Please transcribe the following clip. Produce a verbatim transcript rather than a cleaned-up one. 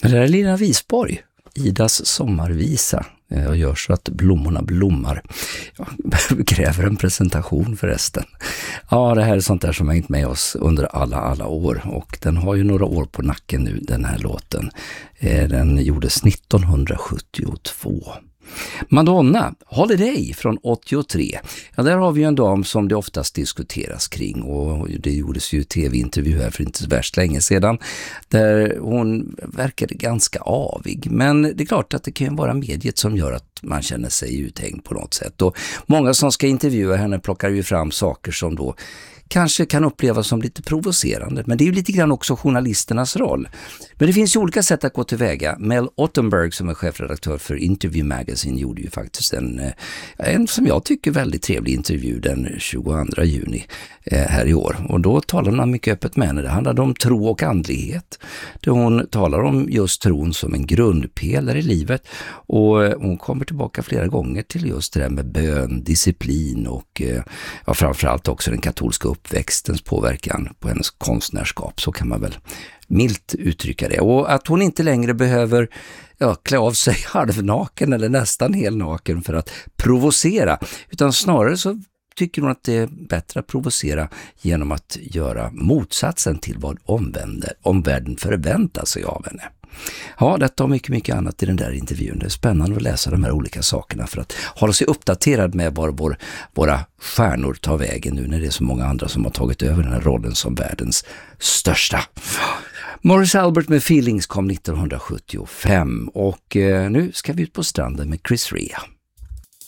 Det där är Lina Wisborg, Idas sommarvisa. Jag gör så att blommorna blommar. Jag kräver en presentation förresten. Ja, det här är sånt där som har hängt med oss under alla, alla år. Och den har ju några år på nacken nu, den här låten. Den gjordes nittonhundrasjuttiotvå. Madonna, Holiday från åttiotre. Ja, där har vi ju en dam som det oftast diskuteras kring, och det gjordes ju tv-intervju här för inte så värst länge sedan där hon verkade ganska avig. Men det är klart att det kan ju vara mediet som gör att man känner sig uthängd på något sätt. Och många som ska intervjua henne plockar ju fram saker som då kanske kan upplevas som lite provocerande. Men det är ju lite grann också journalisternas roll. Men det finns ju olika sätt att gå tillväga. Mel Ottenberg, som är chefredaktör för Interview Magazine, gjorde ju faktiskt en, en som jag tycker väldigt trevlig intervju den tjugoandra juni eh, här i år. Och då talar man mycket öppet med henne. Det handlade om tro och andlighet. Där hon talar om just tron som en grundpelare i livet. Och hon kommer tillbaka flera gånger till just det där med bön, disciplin och eh, ja, framförallt också den katolska uppväxtens påverkan på hennes konstnärskap, så kan man väl milt uttrycka det. Och att hon inte längre behöver ja, klä av sig halvnaken eller nästan helnaken för att provocera, utan snarare så tycker hon att det är bättre att provocera genom att göra motsatsen till vad omvärlden förväntar sig av henne. Ja, detta och mycket, mycket annat i den där intervjun. Det är spännande att läsa de här olika sakerna för att hålla sig uppdaterad med var vår, våra stjärnor tar vägen nu när det är så många andra som har tagit över den här rollen som världens största. Morris Albert med Feelings kom nittonhundrasjuttiofem och eh, nu ska vi ut på stranden med Chris Rea.